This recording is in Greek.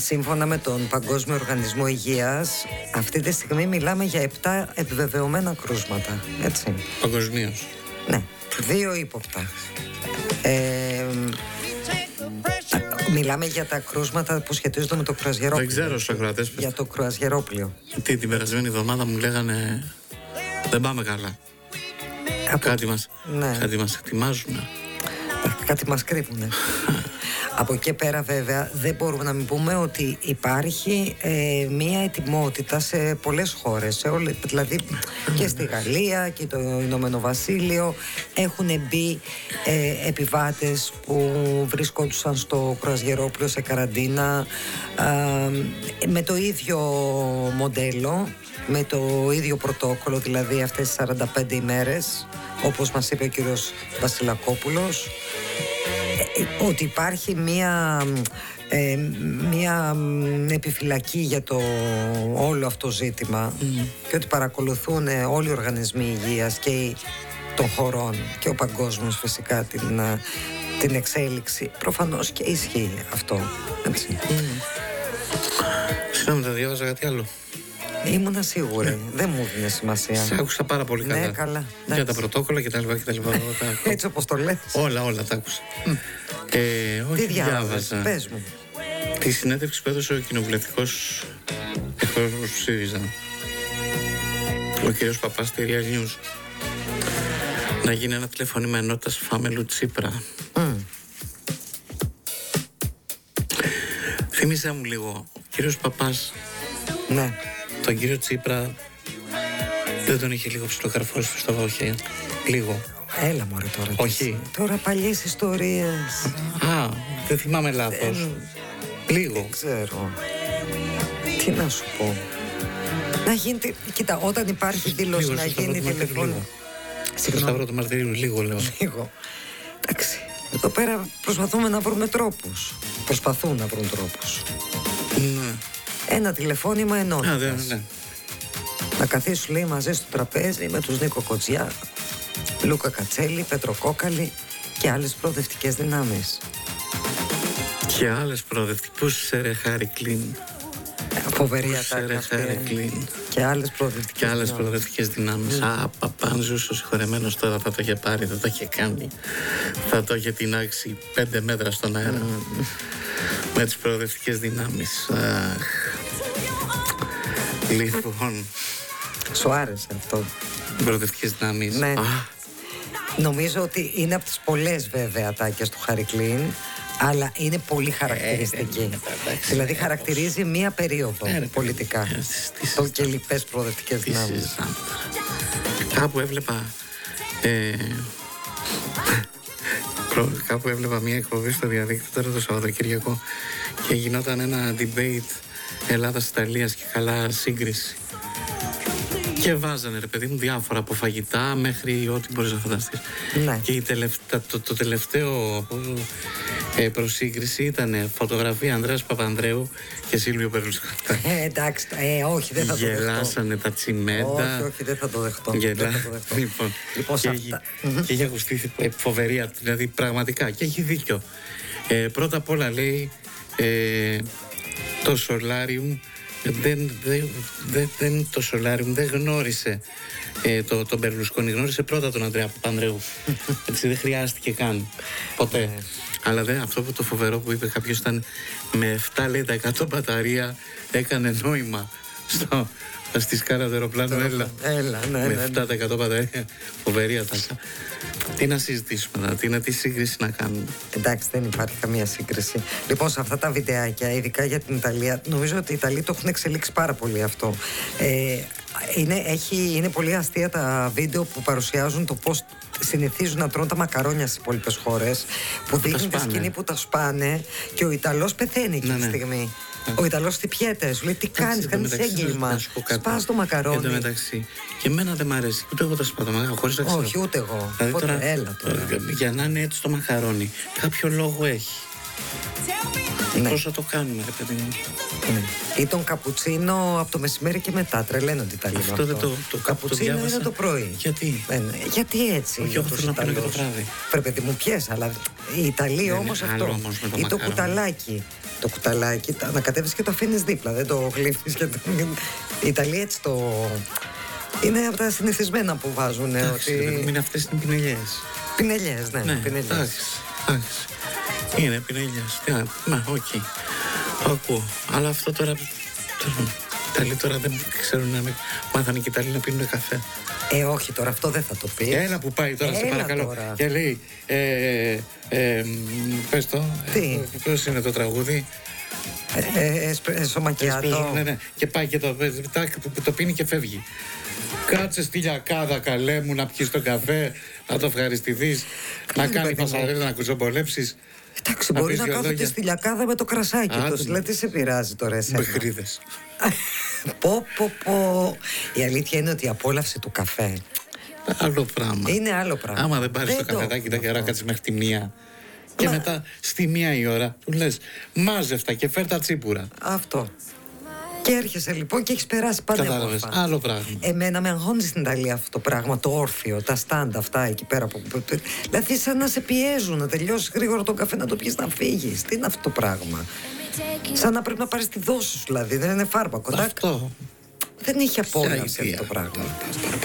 σύμφωνα με τον Παγκόσμιο Οργανισμό Υγείας, αυτή τη στιγμή μιλάμε για 7 επιβεβαιωμένα κρούσματα. Έτσι. Παγκοσμίως. Ναι, 2 ύποπτα. Μιλάμε για τα κρούσματα που σχετίζονται με το κρουαζιερόπλιο. Δεν ξέρω στους ακροατές. Για το κρουαζιερόπλιο. Την περασμένη εβδομάδα μου λέγανε δεν πάμε καλά. Κάτι μας ετοιμάζουν. Κάτι μας κρύβουνε. Από εκεί πέρα βέβαια δεν μπορούμε να μην πούμε ότι υπάρχει μία ετοιμότητα σε πολλές χώρες, δηλαδή και στη Γαλλία και το Ηνωμένο Βασίλειο έχουν μπει επιβάτες που βρισκόντουσαν στο κρουαζιερόπλιο σε καραντίνα με το ίδιο μοντέλο, με το ίδιο πρωτόκολλο, δηλαδή αυτές τις 45 ημέρες, όπως μας είπε ο κύριος Βασιλακόπουλος, ότι υπάρχει μία επιφυλακή για το όλο αυτό ζήτημα και ότι παρακολουθούν όλοι οι οργανισμοί υγείας και των χωρών και ο παγκόσμιος φυσικά την εξέλιξη. Προφανώς και ισχύει αυτό. Συγγνώμη, θα διάβαζα κάτι άλλο. Ήμουνα σίγουρη, δεν μου έδινε σημασία. Σ' άκουσα πάρα πολύ καλά. Ναι, καλά. Για τα πρωτόκολλα και τα λοιπά. Έτσι όπως το λες. Όλα τα άκουσα. Τι διάβαζα. Πες μου. Τη συνέντευξη που έδωσε ο κοινοβουλευτικός εκπρόσωπος του ΣΥΡΙΖΑ, ο κύριος Παπάς στη Real News, να γίνει ένα τηλεφώνημα ενότητας Φάμελου Τσίπρα. Θύμισε μου λίγο, ο κύριος Παπάς, ναι, τον κύριο Τσίπρα δεν τον είχε λίγο ψιλοκαρφώσει στο βόχε? Λίγο. Έλα μωρέ τώρα. Όχι. Τώρα παλιές ιστορίες. Α, δεν θυμάμαι λάθος. Λίγο. Δεν ξέρω. Τι να σου πω. Να γίνει. Κοίτα, όταν υπάρχει δήλωση να γίνει τηλεφώνημα. Στην Σταυρό του Μαρτυρίου, λίγο λέω. Λίγο. Εντάξει. Εδώ πέρα προσπαθούμε να βρούμε τρόπους. Προσπαθούν να βρουν τρόπους. Ναι. Ένα τηλεφώνημα ενότητας. Ναι. Να καθίσουν, λέει, μαζί στο τραπέζι με τους Νίκο Κοτζιά, Λούκα Κατσέλη, Πέτρο Κόκαλη και άλλες προοδευτικές δυνάμεις. Και άλλες προοδευτικές. Πού σε ρε Χάρη Κλίν. Φοβερή ατάκα. Και άλλες προοδευτικές δυνάμεις. Α, παπάν ζούσε ο συγχωρεμένος τώρα, θα το είχε πάρει, θα το είχε κάνει. Θα το είχε τεινάξει 5 μέτρα στον αέρα. Με τις προοδευτικές δυνάμεις. Λοιπόν. Σου άρεσε αυτό? Προοδευτικές δυνάμεις. Ναι. Νομίζω ότι είναι από τις πολλές βέβαια ατάκες του Χάρη Κλίν, αλλά είναι πολύ χαρακτηριστική. Δηλαδή χαρακτηρίζει μία περίοδο πολιτικά. Το και λοιπές προοδευτικές δυνάμεις. Κάπου έβλεπα μία εκπομπή στο διαδίκτυο τώρα το Σαββατοκύριακο και γινόταν ένα debate Ελλάδας-Ιταλίας και καλά σύγκριση. Και βάζανε, ρε παιδί μου, διάφορα από φαγητά μέχρι ό,τι μπορείς να φανταστείς. Ναι. Και το τελευταίο προσύγκριση ήταν φωτογραφία Ανδρέας Παπανδρέου και Σίλβιο Μπερλουσκόνη. Εντάξει, όχι, δεν θα το δεχτώ. Γελάσανε τα τσιμέντα. Όχι, δεν θα το δεχτώ. Λοιπόν, και έχει ακουστεί φοβερή, δηλαδή πραγματικά, και έχει δίκιο. Πρώτα απ' όλα λέει το Σολάριουμ το Σολάριουμ δεν γνώρισε τον Μπερλουσκόνη, γνώρισε πρώτα τον Ανδρέα Παπανδρέου. Έτσι δεν χρειάστηκε καν ποτέ. Αλλά αυτό που το φοβερό που είπε κάποιος ήταν με 7 λέει τα 100 μπαταρία έκανε νόημα στη σκάρα του αεροπλάνου. Έλα, με 7 τα 100 μπαταρία. Φοβερή ατάκα. Τι να συζητήσουμε, τι σύγκριση να κάνουμε? Εντάξει, δεν υπάρχει καμία σύγκριση. Λοιπόν, σε αυτά τα βιντεάκια, ειδικά για την Ιταλία, νομίζω ότι οι Ιταλοί το έχουν εξελίξει πάρα πολύ αυτό. Είναι πολύ αστεία τα βίντεο που παρουσιάζουν το πώς συνηθίζουν να τρώνε τα μακαρόνια στις υπόλοιπες χώρες, που δείχνει τη σκηνή που τα σπάνε και ο Ιταλός πεθαίνει εκείνη τη στιγμή. Ο Ιταλός χτυπιέται, σου λέει τι κάνεις έγκλημα. Σπάς το μακαρόνι. Εν τω μεταξύ, και εμένα δεν μ' αρέσει, ούτε εγώ τα σπάω τα μακαρόνια, χωρίς να ξέρω. Όχι, ούτε εγώ. Δηλαδή, έλα τώρα. Για να είναι έτσι το μακαρόνι, κάποιο λόγο έχει. Ναι. Πώς θα το κάνουμε, ρε παιδί μου? Ή τον καπουτσίνο από το μεσημέρι και μετά. Τρελαίνονται οι Ιταλοί. Αυτό δεν το καπουτσίνο είναι το πρωί. Γιατί? Γιατί έτσι? Όχι, εγώ θέλω να πίνω και το βράδυ. Πρέπει να μου πιες, αλλά οι Ιταλοί όμως αυτό. Ή το κουταλάκι. το κουταλάκι, το ανακατεύεις και το αφήνεις δίπλα, δεν το γλύφεις. Η Ιταλία έτσι το... Είναι από τα συνηθισμένα που βάζουν. Ότι... είναι αυτές είναι πινελιές. Πινελιές, ναι, πινελιές. Εντάξει. Είναι πινελιές. Μα, οκ. Ακούω. Αλλά αυτό τώρα... Ιταλοί τώρα δεν ξέρουν να μάθανε και Ιταλοί να πίνουν καφέ. Όχι τώρα, αυτό δεν θα το πει. Έλα που πάει τώρα, σε παρακαλώ. Τώρα. Και λέει, πες το, πώς είναι το τραγούδι. Εσπρεσο-μακιάτο. Ναι. Και πάει και το πίνει και φεύγει. Κάτσε στη λιακάδα, καλέ μου, να πιεις το καφέ, να το ευχαριστηθείς, να κάνει πασαρέλα, να κουτσομπολέψεις. Εντάξει, μπορεί να κάθεται στη λιακάδα με το κρασάκι του. Δηλαδή, τι σε πειράζει τώρα εσένα. Μπεχρίδες. Πω. Η αλήθεια είναι ότι η απόλαυση του καφέ άλλο πράγμα. Είναι άλλο πράγμα. Άμα δεν πάρεις το καφεδάκι τα καιρά, κάτσεις μέχρι τη 1. Και μετά στη 1 η ώρα του λες μάζευτα και φέρ τα τσίπουρα. Αυτό. Και έρχεσαι λοιπόν και έχεις περάσει πάντα. Κατάλαβες, άλλο πράγμα. Εμένα με αγχώνει στην Ιταλία αυτό το πράγμα, το όρθιο, τα στάντα αυτά εκεί πέρα. Δηλαδή, σαν να σε πιέζουν να τελειώσει γρήγορα τον καφέ, να το πιεις, να φύγεις. Τι είναι αυτό το πράγμα. Σαν να πρέπει να πάρεις τη δόση σου, δηλαδή. Δεν είναι φάρμακο. Αυτό. Δεν είχε απόλαυση αυτό το πράγμα.